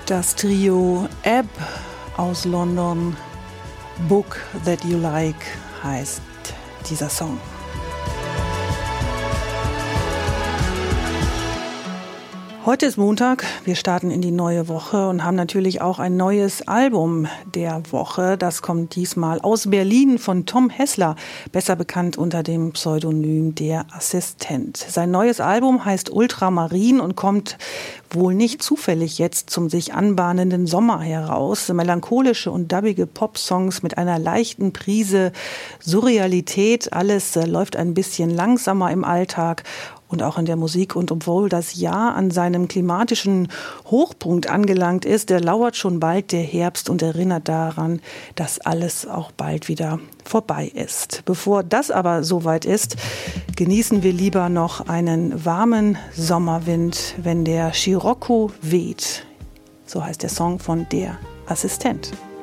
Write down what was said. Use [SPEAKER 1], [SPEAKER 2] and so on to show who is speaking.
[SPEAKER 1] Das Trio Ebb aus London, Book That You Like heißt dieser Song. Heute ist Montag, wir starten in die neue Woche und haben natürlich auch ein neues Album der Woche. Das kommt diesmal aus Berlin von Tom Hessler, besser bekannt unter dem Pseudonym Der Assistent. Sein neues Album heißt Ultramarin und kommt wohl nicht zufällig jetzt zum sich anbahnenden Sommer heraus. Melancholische und dubbige Popsongs mit einer leichten Prise Surrealität. Alles läuft ein bisschen langsamer im Alltag und auch in der Musik. Und obwohl das Jahr an seinem klimatischen Hochpunkt angelangt ist, lauert schon bald der Herbst und erinnert daran, dass alles auch bald wieder vorbei ist. Bevor das aber soweit ist, genießen wir lieber noch einen warmen Sommerwind, wenn der Scirocco weht. So heißt der Song von Der Assistent.